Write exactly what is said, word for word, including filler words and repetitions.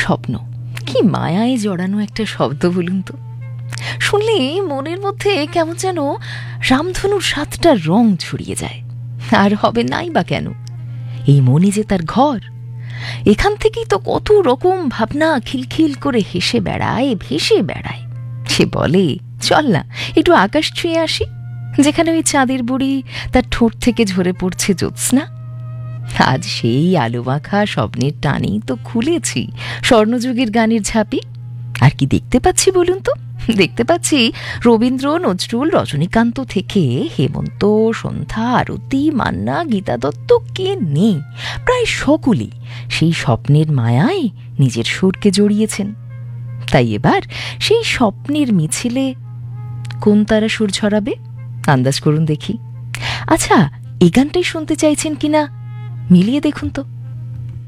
স্বপ্ন কি মায়ায় জড়ানো একটা শব্দ বলুন তো। শুনলে মনের মধ্যে কেমন যেন রামধনুর সাতটা রং ছড়িয়ে যায়। আর হবে নাই বা কেন, এই মনে যে তার ঘর, এখান থেকেই তো কত রকম ভাবনা খিলখিল করে হেসে বেড়ায়, ভেসে বেড়ায়। সে বলে, চল না একটু আকাশ ছুঁয়ে আসি, যেখানে ওই চাঁদের বুড়ি তার ঠোঁট থেকে ঝরে পড়ছে জ্যোৎস্না। আজ সেই আলো মাখা স্বপ্নের টানেই তো খুলেছি স্বর্ণযুগের গানের ঝাঁপি। আর কি দেখতে পাচ্ছি বলুন তো? দেখতে পাচ্ছি রবীন্দ্র, নজরুল, রজনীকান্ত থেকে হেমন্ত, সন্ধ্যা, আরতি, মান্না, গীতা দত্ত, কে নেই, প্রায় সকলেই সেই স্বপ্নের মায়ায় নিজের সুরকে জড়িয়েছেন। তাই এবার সেই স্বপ্নের মিছিলে কোন তারা সুর ছড়াবে আন্দাজ করুন দেখি। আচ্ছা, এই গানটাই শুনতে চাইছেন কিনা মিলিয়ে দেখুন তো।